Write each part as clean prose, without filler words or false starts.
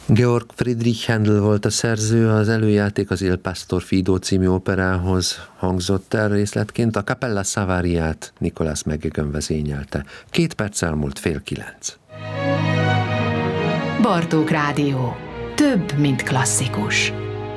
Georg Friedrich Händel volt a szerző, az előjáték az Il Pastor Fido című operához hangzott el részletként, a Capella Savariát Nicolas McGuigan vezényelte. 2 perc elmúlt 8:30. Bartók Rádió. Több, mint klasszikus.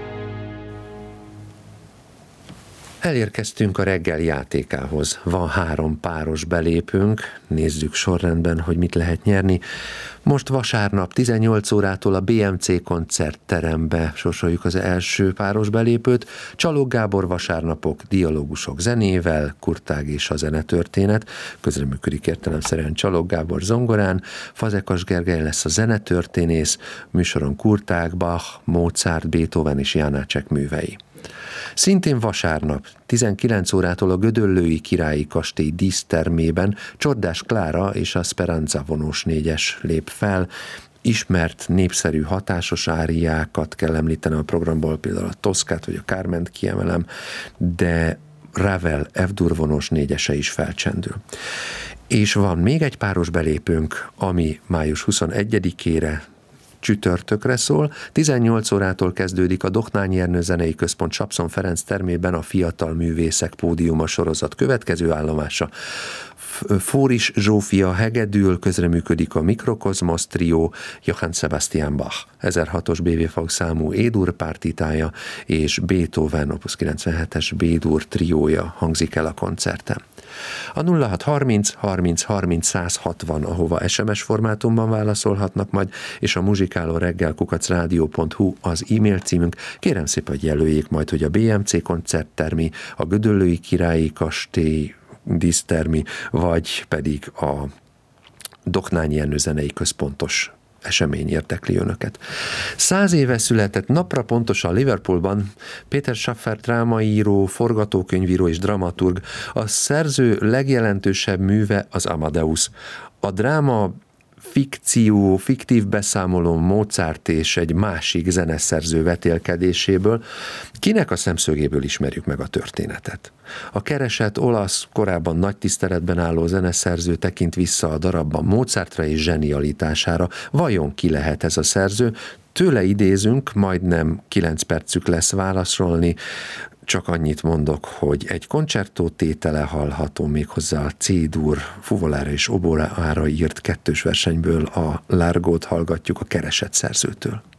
Elérkeztünk a reggel játékához. Van 3 páros belépőnk, nézzük sorrendben, hogy mit lehet nyerni. Most vasárnap 18 órától a BMC koncertterembe sorsoljuk az első páros belépőt. Csalók Gábor vasárnapok, dialógusok zenével, Kurtág és a zenetörténet. Közreműködik értelemszerűen Csalók Gábor zongorán, Fazekas Gergely lesz a zenetörténész, műsoron Kurtág, Bach, Mozart, Beethoven és Janácsek művei. Szintén vasárnap 19 órától a Gödöllői Királyi Kastély dísztermében Csordás Klára és a Speranza vonós 4-es lép fel. Ismert, népszerű, hatásos áriákat kell említeni a programból, például a Toszkát vagy a Carment kiemelem, de Ravel F-dur vonós 4-ese is felcsendül. És van még egy páros belépőnk, ami május 21-ére csütörtökre szól. 18 órától kezdődik a Dohnányi Ernő Zenei Központ Sapszon Ferenc termében a Fiatal Művészek Pódiuma sorozat következő állomása. Fóris Zsófia hegedül, közreműködik a Mikrokozmosz trió, Johann Sebastian Bach 1006-os BV számú E-dur partitája és Beethoven opus 97-es B-dur triója hangzik el a koncerten. A 0630 30 30 160, ahova SMS formátumban válaszolhatnak majd, és a muzsikálóreggel@radio.hu az e-mail címünk. Kérem szépen, hogy jelöljék majd, hogy a BMC koncerttermi, a Gödöllői Királyi Kastély dísztermi, vagy pedig a Dohnányi Ernő Zenei Központos esemény érdekli önöket. 100 éve született napra pontosan Liverpoolban Péter Schaffer drámaíró, forgatókönyvíró és dramaturg. A szerző legjelentősebb műve az Amadeus. A dráma fiktív beszámoló Mozart és egy másik zeneszerző vetélkedéséből. Kinek a szemszögéből ismerjük meg a történetet? A keresett olasz, korábban nagy tiszteletben álló zeneszerző tekint vissza a darabban Mozartra és zsenialitására. Vajon ki lehet ez a szerző? Tőle idézünk, majdnem 9 percük lesz válaszolni. Csak annyit mondok, hogy egy koncertó tétele hallható, méghozzá a C-dur fuvolára és oborára írt 2-s versenyből, a Largót hallgatjuk a keresett szerzőtől.